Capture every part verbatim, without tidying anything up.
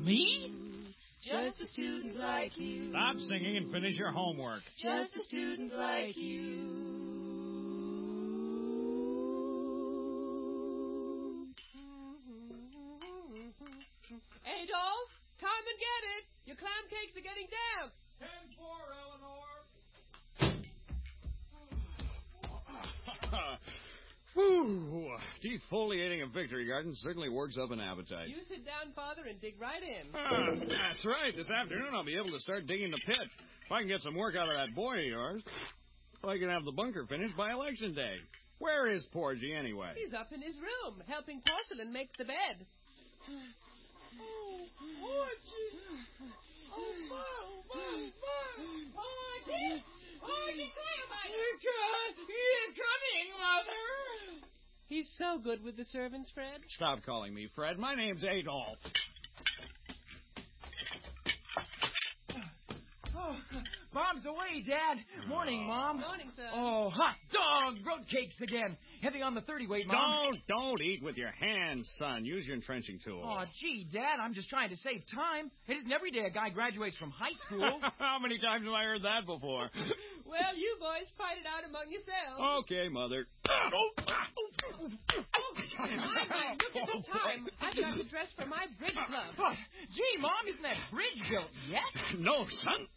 Me? Just a student like you. Stop singing and finish your homework. Just a student like you. Adolf, come and get it. Your clam cakes are getting damp. ten four, Eleanor. Whew. Defoliating a victory garden certainly works up an appetite. You sit down, Father, and dig right in. Ah, that's right. This afternoon I'll be able to start digging the pit. If I can get some work out of that boy of yours, I can have the bunker finished by election day. Where is Porgy, anyway? He's up in his room, helping Porcelain make the bed. Oh, Porgy! Oh, Mom, Mom, Mom! Porgy! Porgy, Clamite! You're coming, Mother. He's so good with the servants, Fred. Stop calling me Fred. My name's Adolf. Oh, Mom's away, Dad. Morning, Mom. Morning, son. Oh, hot dog road cakes again. Heavy on the thirty weight, Mom. Don't, don't eat with your hands, son. Use your entrenching tool. Oh, gee, Dad, I'm just trying to save time. It isn't every day a guy graduates from high school. How many times have I heard that before? Well, you boys fight it out among yourselves. Okay, Mother. Oh, my, my, look at the time. I've got to dress for my bridge club. Oh, gee, Mom, isn't that bridge built yet? No, son.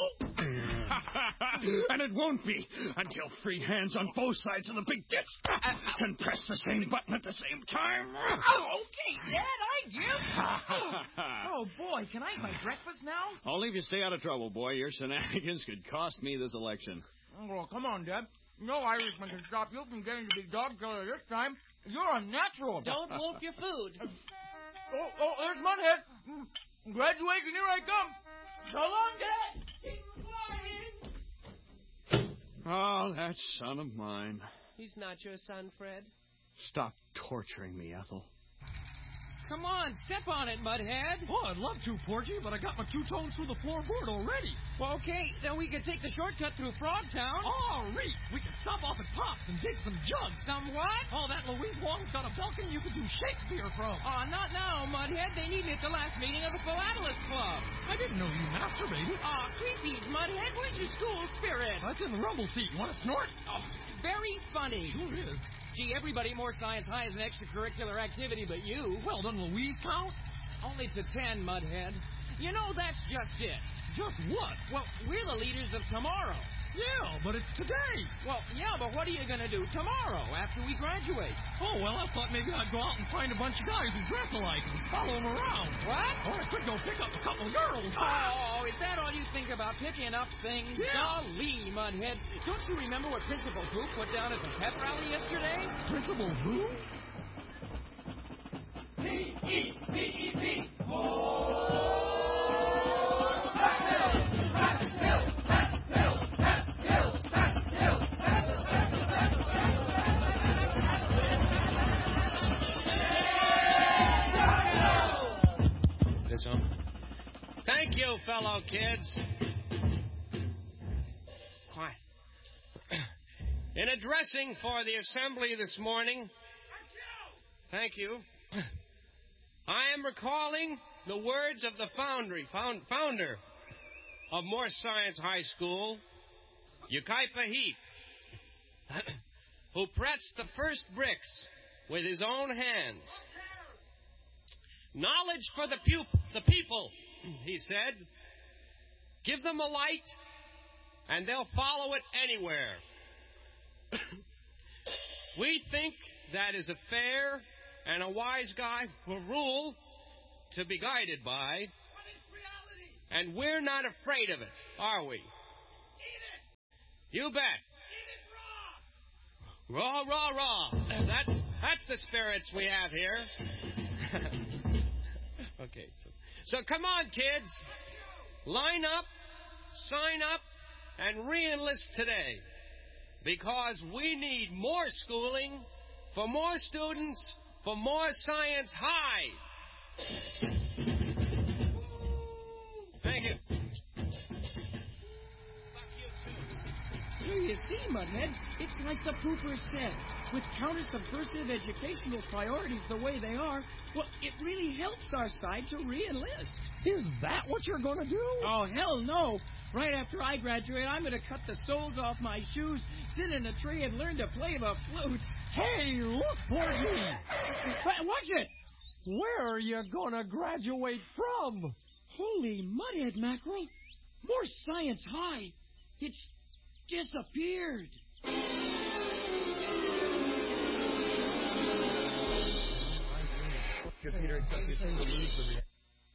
And it won't be until free hands on both sides of the big ditch can press the same button at the same time. Oh, okay, Dad, I give. Oh, boy, can I eat my breakfast now? Only if you stay out of trouble, boy. Your shenanigans could cost me this election. Oh, come on, Dad. No Irishman can stop you from getting to be dog killer this time. You're a natural. Don't wolf your food. Oh, oh, there's Mudhead. Graduation, here I come. So long, Dad. Keep flying. Oh, that son of mine. He's not your son, Fred. Stop torturing me, Ethel. Come on, step on it, Mudhead. Oh, I'd love to, Porgy, but I got my two tones through the floorboard already. Well, okay, then we could take the shortcut through Frogtown. Oh, Reet, we can stop off at Pops and dig some jugs. Some what? Oh, that Louise Wong's got a balcony you could do Shakespeare from. Oh, not now, Mudhead. They need me at the last meeting of the Philatelist Club. I didn't know you masturbated. Oh, creepy, Mudhead. Where's your school spirit? That's in the rumble seat. You want to snort? Oh, very funny. Sure is. Gee, everybody at More Science High is an extracurricular activity but you. Well, doesn't Louise count? Only to ten, Mudhead. You know, that's just it. Just what? Well, we're the leaders of tomorrow. Yeah, but it's today. Well, yeah, but what are you going to do tomorrow after we graduate? Oh, well, I thought maybe I'd go out and find a bunch of guys who dress alike and follow them around. What? Or I could go pick up a couple of girls. Oh, is that all you think about, picking up things? Yeah. Golly, Mudhead. Don't you remember what Principal Hoop put down at the pep rally yesterday? Principal who? P E P E P. More. Rapid Hill, Rapid Hill, Rapid Hill, Rapid Hill, Rapid Hill. This on? Thank you, fellow kids. Quiet. In addressing for the assembly this morning, thank you. I am recalling the words of the foundry, found, founder of Morse Science High School, Ukaipa Heap, who pressed the first bricks with his own hands. Knowledge for the, pup- the people, he said. Give them a light, and they'll follow it anywhere. We think that is a fair and a wise guy for rule to be guided by. And we're not afraid of it, are we? Eat it. You bet. Eat it raw. Raw, raw, raw. That's that's the spirits we have here. Okay. So, so come on, kids. Line up, sign up, and re-enlist today. Because we need more schooling for more students for More Science High. Thank you. Here you see, Mudhead. It's like the pooper said. with counter-subversive educational priorities the way they are, well, it really helps our side to re-enlist. Is that what you're going to do? Oh, hell no. Right after I graduate, I'm going to cut the soles off my shoes, sit in a tree, and learn to play the flute. Hey, look, Porgy! Watch it! Where are you going to graduate from? Holy mudhead mackerel. More science high. It's disappeared. Computer accepted to remove the reaction.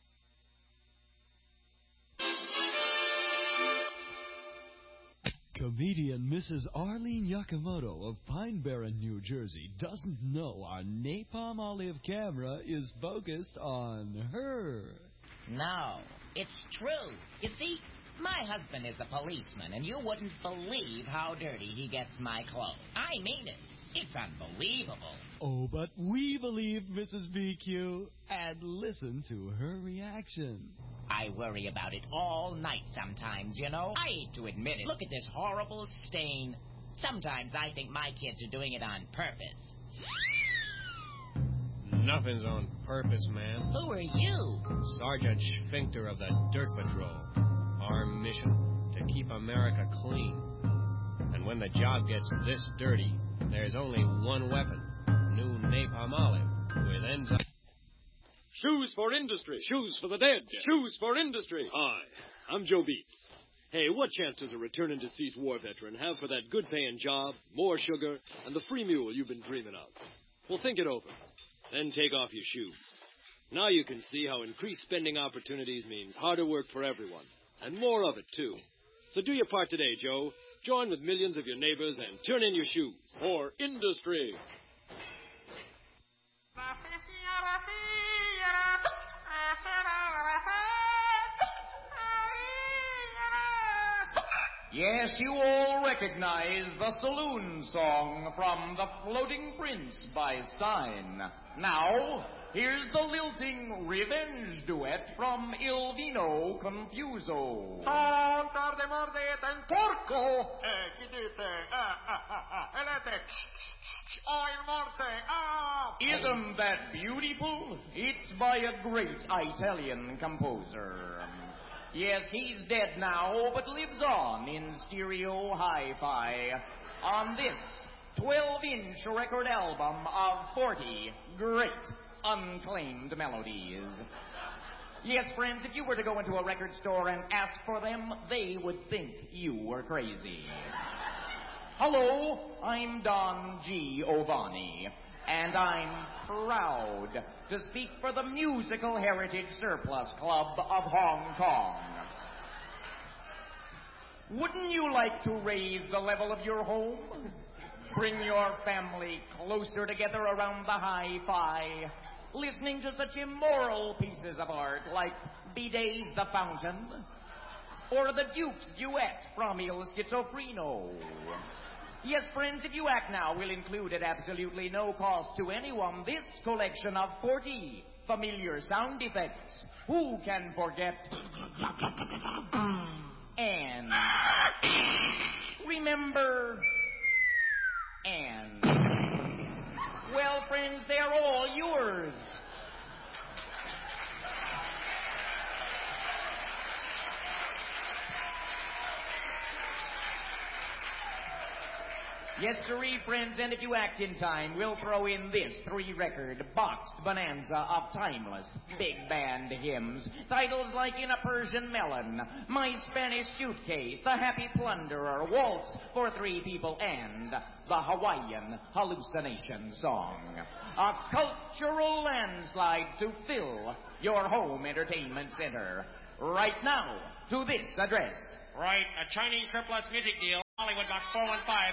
Comedian Missus Arlene Yakamoto of Pine Barren, New Jersey, doesn't know our Napalm Olive camera is focused on her. No, it's true. You see, my husband is a policeman, and you wouldn't believe how dirty he gets my clothes. I mean it. It's unbelievable. Oh, but we believe Missus B Q and listen to her reaction. I worry about it all night sometimes, you know. I hate to admit it. Look at this horrible stain. Sometimes I think my kids are doing it on purpose. Nothing's on purpose, man. Who are you? Sergeant Sphincter of the Dirt Patrol. Our mission, to keep America clean. And when the job gets this dirty, there's only one weapon. New Napalm Olive, with enzymes. Shoes for industry. Shoes for the dead. Shoes for industry. Hi, I'm Joe Beats. Hey, what chance does a returned deceased war veteran have for that good-paying job, more sugar, and the free mule you've been dreaming of? Well, think it over. Then take off your shoes. Now you can see how increased spending opportunities means harder work for everyone, and more of it, too. So do your part today, Joe. Join with millions of your neighbors and turn in your shoes for industry. Yes, you all recognize the saloon song from The Floating Prince by Stein. Now, here's the lilting revenge duet from Il Vino Confuso. Isn't that beautiful? It's by a great Italian composer. Yes, he's dead now, but lives on in stereo hi-fi on this twelve-inch record album of forty great unclaimed melodies. Yes, friends, if you were to go into a record store and ask for them, they would think you were crazy. Hello, I'm Don G. Ovani, and I'm proud to speak for the Musical Heritage Surplus Club of Hong Kong. Wouldn't you like to raise the level of your home? Bring your family closer together around the hi-fi, listening to such immoral pieces of art like Bidet's The Fountain, or the Duke's Duet from Il Schizofreno. Yes, friends, if you act now, we'll include at absolutely no cost to anyone this collection of forty familiar sound effects. Who can forget? And remember? And well, friends, they're all yours. Yes, sirree, friends, and if you act in time, we'll throw in this three-record boxed bonanza of timeless big band hymns. Titles like In a Persian Melon, My Spanish Suitcase, The Happy Plunderer, Waltz for Three People, and the Hawaiian Hallucination Song. A cultural landslide to fill your home entertainment center. Right now, to this address. Right, a Chinese surplus music deal, Hollywood Box four one five,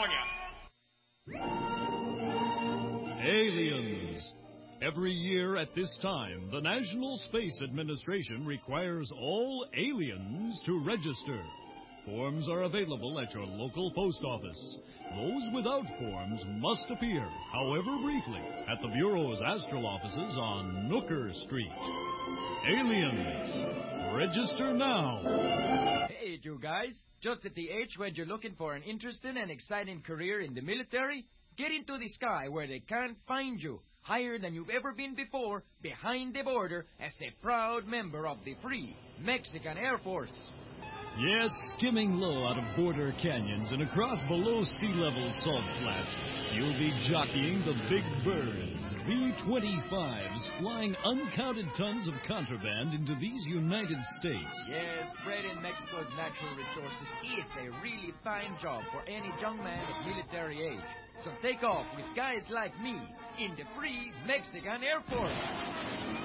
California. Aliens. Every year at this time, the National Space Administration requires all aliens to register. Forms are available at your local post office. Those without forms must appear, however briefly, at the Bureau's astral offices on Nooker Street. Aliens. Register now. Hey, you guys. Just at the age when you're looking for an interesting and exciting career in the military, Get into the sky where they can't find you. Higher than you've ever been before, behind the border, as a proud member of the Free Mexican Air Force. Yes, skimming low out of border canyons and across below sea level salt flats, you'll be jockeying the big birds, B twenty-fives, flying uncounted tons of contraband into these United States. Yes, bred in Mexico's natural resources is a really fine job for any young man of military age. So take off with guys like me in the Free Mexican Air Force.